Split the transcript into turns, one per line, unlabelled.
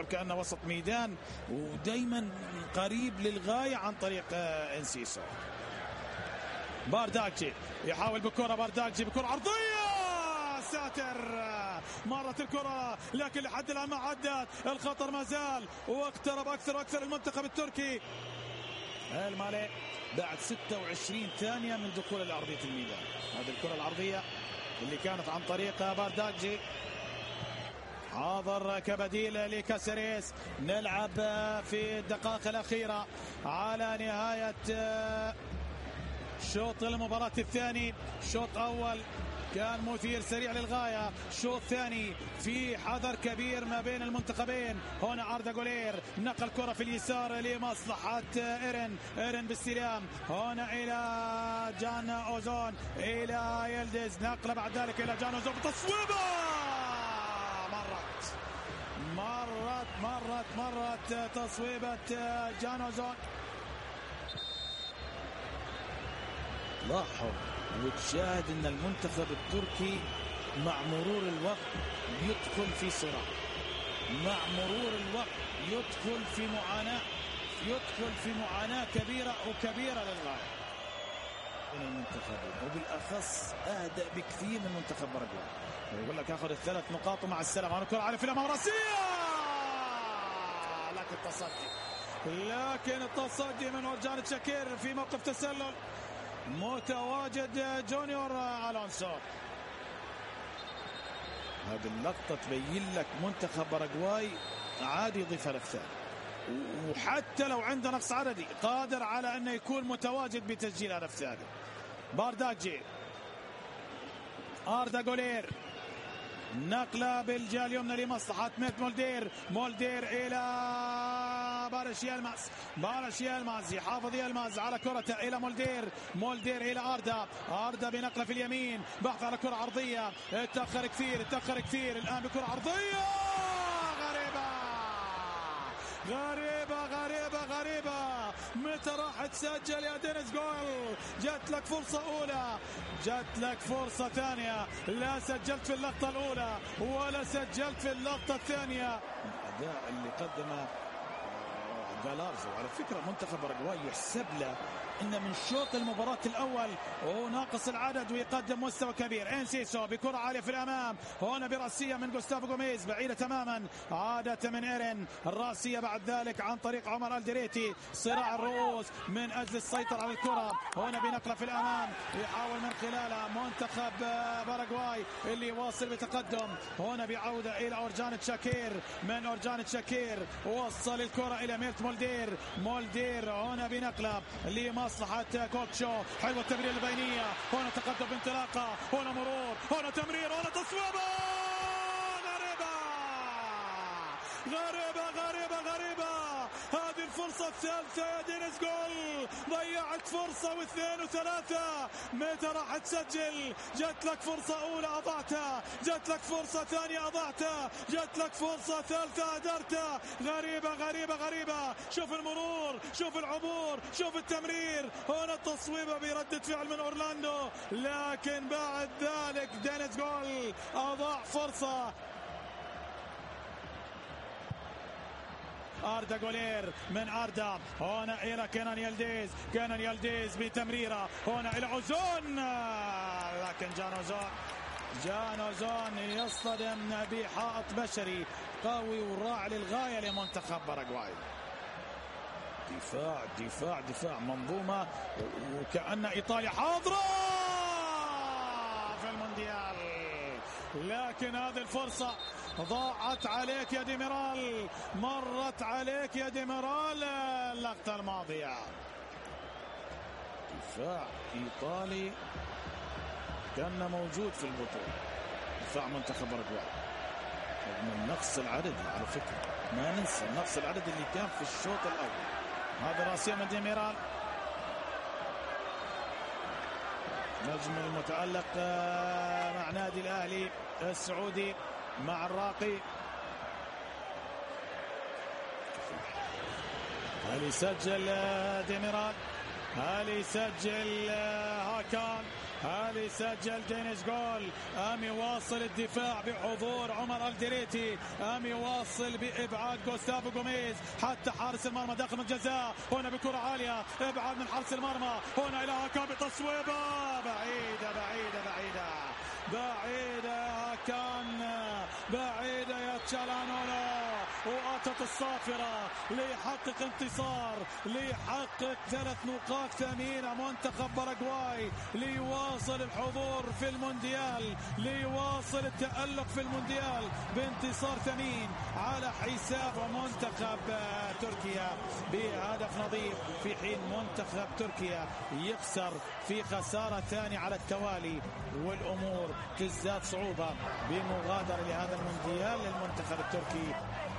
كأنه وسط ميدان ودايما قريب للغاية عن طريق انسيسو. بارداجي يحاول بكرة، بارداجي بكرة عرضية، ساتر، مرت الكرة لكن لحد الآن ما عدت، الخطر ما زال واقترب أكثر وأكثر المنتخب التركي. المالي بعد 26 ثانية من دخول لأرضية الميدان. هذه الكرة العرضية اللي كانت عن طريق بارداجي، حاضر كبديل لكاسريس. نلعب في الدقائق الأخيرة على نهاية شوط المباراة الثاني. شوط أول كان مثير سريع للغاية، شوط ثاني في حذر كبير ما بين المنتخبين. هنا أردا جولير نقل كرة في اليسار لمصلحة إيرن باستلام، هنا إلى جان أوزون، إلى يلدز، نقل بعد ذلك إلى جان أوزون بتصويبه، مرت تصويبة جان أوزون. لاحظ وتشاهد ان المنتخب التركي مع مرور الوقت يدخل في صراع، مع مرور الوقت يدخل في معاناة كبيرة للغاية من المنتخبين، وبالأخص أهدأ بكثير من منتخب باراغواي. يقول لك أخذ الثلاث نقاط ومع السلامة. هنا كرة على في الأمام راسية، لكن التصدي من أورجان تشاكير في موقف تسلل، متواجد جونيور ألونسو. هذه اللقطة تبين لك منتخب باراغواي عادي يضيف هدف ثاني، وحتى لو عنده نقص عددي قادر على أنه يكون متواجد بتسجيل هدف ثاني. بارداجي، أردا جولير، نقلة بالجهة اليمنى لمصلحة ميت مولدير إلى بارش يلماز يحافظ يلماز على كرته إلى مولدير إلى أردا بنقلة في اليمين، بحث على كرة عرضية، اتأخر كثير الآن بكرة عرضية غريبة. متى راح تسجل يا دينيس جول؟ جات لك فرصة أولى، جات لك فرصة ثانية، لا سجلت في اللقطة الأولى ولا سجلت في اللقطة الثانية. الأداء اللي قدمه جالارزو، على فكرة منتخب باراغواي يحسب له إن من شوط المباراة الأول وهو ناقص العدد ويقدم مستوى كبير. انسيسو بكرة عالية في الأمام، هنا براسية من جوستافو غوميز بعيدة تماما، عادة من إيرن، الراسية بعد ذلك عن طريق عمر الدريتي، صراع الرؤوس من أجل السيطرة على الكرة. هنا بنقلة في الأمام يحاول من خلالها منتخب باراغواي اللي يواصل بتقدم. هنا بعودة إلى أورجان تشاكير، من أورجان تشاكير وصل الكرة إلى ميرت مولدير، هنا بنقلة لمصلحة كوكشو، حلوة التمرير البينية، هنا تقدم بانطلاقة، هنا مرور، هنا تمرير، هنا تصويبة غريبة. هذه الفرصة الثالثة يا دينيس جول، ضيعت فرصة واثنين وثلاثة. متى راح تسجل؟ جات لك فرصة أولى أضعتها، جات لك فرصة ثانية أضعتها، جات لك فرصة ثالثة أدرتها. غريبة. شوف المرور، شوف العبور، شوف التمرير، هنا التصويبة بردة فعل من أورلاندو، لكن بعد ذلك دينيس جول أضاع فرصة. أردا جولير من أردا، هنا إلى كينان يلديز بتمريرة، هنا إلى أوزون، لكن جان أوزون يصطدم بحائط بشري قوي وراع للغاية لمنتخب باراغواي. دفاع منظومة، وكأن إيطاليا حاضرة في المونديال، لكن هذه الفرصة ضاعت عليك يا ديميرال، مرت عليك يا ديميرال اللقطة الماضية. دفاع إيطالي كان موجود في البطولة، دفاع منتخب باراغواي رغم النقص العددي. على فكرة ما ننسى النقص العددي اللي كان في الشوط الأول. هذا راسية من ديميرال، نجم المتألق مع نادي الأهلي السعودي مع الراقي. هل يسجل ديميرال؟ هل يسجل هاكان؟ هالي سجل دينيس جول. أمي واصل الدفاع بحضور عمر الدريتي، أمي واصل بإبعاد جوستافو جوميز حتى حارس المرمى داخل الجزاء. هنا بكرة عالية، ابعاد من حارس المرمى، هنا إلى هاكان بتصويبة بعيدة بعيدة بعيدة بعيدة يا هاكان، بعيدة يا تشالانولا، وأتت الصافرة ليحقق انتصار، ليحقق 3 نقاط ثمينة. منتخب باراغواي ليواصل الحضور في المونديال، ليواصل التألق في المونديال بانتصار ثمين على حساب منتخب تركيا بهدف نظيف، في حين منتخب تركيا يخسر في خسارة ثانية على التوالي، والأمور تزداد صعوبة بمغادرة لهذا المونديال للمنتخب التركي.